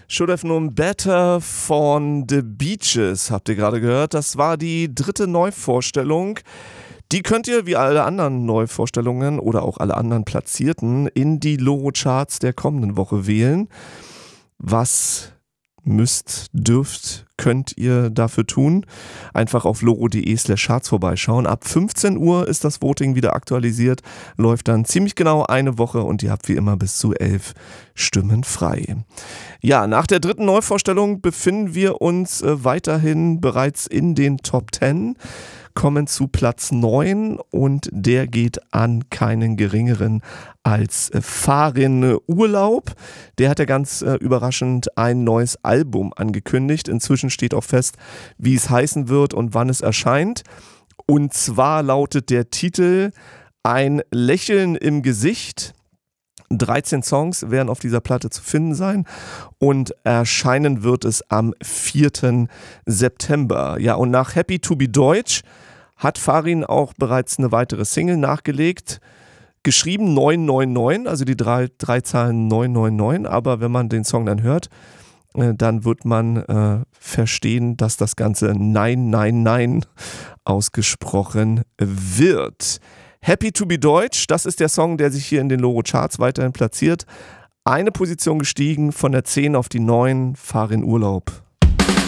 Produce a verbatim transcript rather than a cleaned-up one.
Should Have Known Better von The Beaches habt ihr gerade gehört. Das war die dritte Neuvorstellung. Die könnt ihr wie alle anderen Neuvorstellungen oder auch alle anderen Platzierten in die Loro-Charts der kommenden Woche wählen. Was müsst, dürft, könnt ihr dafür tun? Einfach auf loro.de slash charts vorbeischauen. Ab fünfzehn Uhr ist das Voting wieder aktualisiert, läuft dann ziemlich genau eine Woche und ihr habt wie immer bis zu elf Stimmen frei. Ja, nach der dritten Neuvorstellung befinden wir uns äh, weiterhin bereits in den Top zehn, kommen zu Platz neun und der geht an keinen geringeren als äh, Farin Urlaub. Der hat ja ganz äh, überraschend ein neues Album angekündigt. Inzwischen steht auch fest, wie es heißen wird und wann es erscheint. Und zwar lautet der Titel Ein Lächeln im Gesicht. dreizehn Songs werden auf dieser Platte zu finden sein und erscheinen wird es am vierten September. Ja, und nach Happy to be Deutsch hat Farin auch bereits eine weitere Single nachgelegt. Geschrieben neun neun neun, also die drei, drei Zahlen neun neun neun, aber wenn man den Song dann hört, äh, dann wird man äh, verstehen, dass das Ganze nein nein nein ausgesprochen wird. Happy to be Deutsch, das ist der Song, der sich hier in den Loro-Charts weiterhin platziert. Eine Position gestiegen, von der zehn auf die neun, Farin Urlaub.